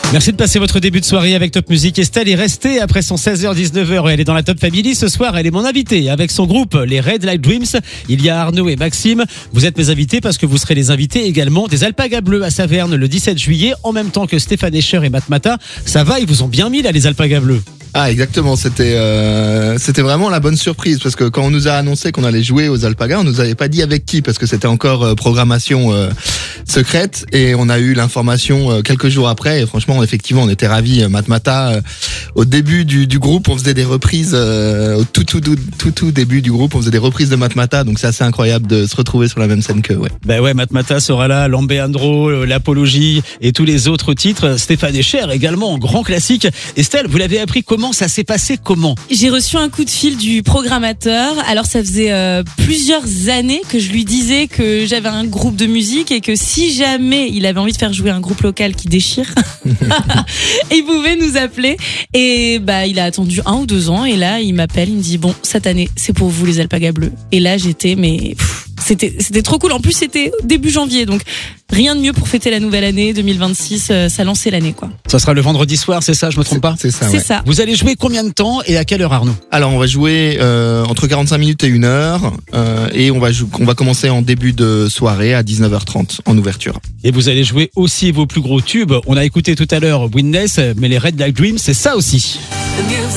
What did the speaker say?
Merci de passer votre début de soirée avec Top Music. Estelle est restée après son 16h-19h. Elle est dans la Top Family. Ce soir, elle est mon invitée avec son groupe, les Red Light Dreams. Il y a Arnaud et Maxime. Vous êtes mes invités parce que vous serez les invités également des Alpagas Bleus à Saverne le 17 juillet, en même temps que Stéphane Escher et Matmata. Ça va, ils vous ont bien mis là, les Alpagas Bleus. Ah exactement, c'était vraiment la bonne surprise parce que quand on nous a annoncé qu'on allait jouer aux Alpagas, on nous avait pas dit avec qui parce que c'était encore programmation secrète et on a eu l'information quelques jours après et franchement effectivement on était ravis. Matmata au début du groupe on faisait des reprises au tout début du groupe on faisait des reprises de Matmata, donc c'est assez incroyable de se retrouver sur la même scène que Ben ouais, Matmata sera là, Lambeandro, l'Apologie et tous les autres titres. Stéphane Escher également, grand classique. Estelle, vous l'avez appris comment ça s'est passé, comment? J'ai reçu un coup de fil du programmateur. Alors ça faisait plusieurs années que je lui disais que j'avais un groupe de musique et que si jamais il avait envie de faire jouer un groupe local qui déchire, il pouvait nous appeler. Et bah il a attendu 1 ou 2 ans et là il m'appelle, il me dit bon cette année c'est pour vous les Alpagas Bleus. Et là j'étais c'était trop cool. En plus c'était début janvier, donc rien de mieux pour fêter la nouvelle année 2026. Ça lançait l'année quoi. Ça sera le vendredi soir, c'est ça, je me trompe pas? C'est ça. C'est ça. Vous allez jouer combien de temps et à quelle heure, Arnaud? Alors on va jouer entre 45 minutes et 1 heure et on va commencer en début de soirée à 19h30 en ouverture. Et vous allez jouer aussi vos plus gros tubes. On a écouté tout à l'heure Witness, mais les Red Light Dreams, c'est ça aussi.